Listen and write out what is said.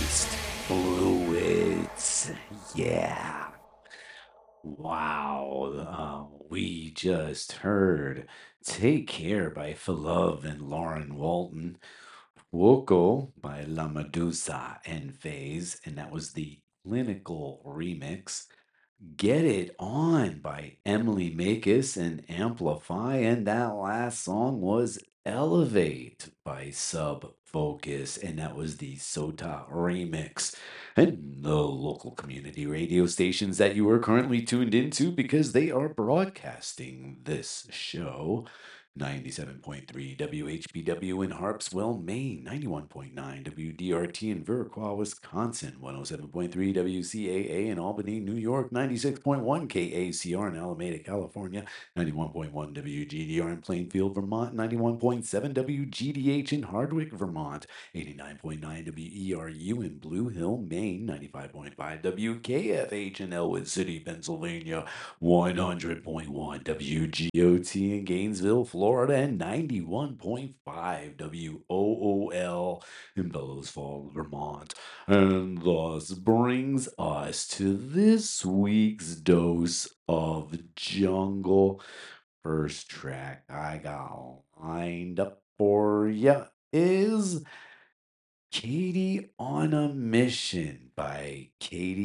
Moist Fluids. Yeah. Wow. We just heard Take Care by Love and Lauren Walton. Woko by La Medusa and Phase, and that was the clinical remix. Get It On by Emily Makis and Amplify. And that last song was Elevate by Sub Focus. And that was the Sota remix. And the local community radio stations that you are currently tuned into because they are broadcasting this show. 97.3 WHBW in Harpswell, Maine, 91.9 WDRT in Viroqua, Wisconsin, 107.3 WCAA in Albany, New York, 96.1 KACR in Alameda, California, 91.1 WGDR in Plainfield, Vermont, 91.7 WGDH in Hardwick, Vermont, 89.9 WERU in Blue Hill, Maine, 95.5 WKFH in Elwood City, Pennsylvania, 100.1 WGOT in Gainesville, Florida, and 91.5 WOOL in Bellows Falls, Vermont. And thus brings us to this week's dose of jungle. First track I got lined up for ya is Katie on a Mission by Katie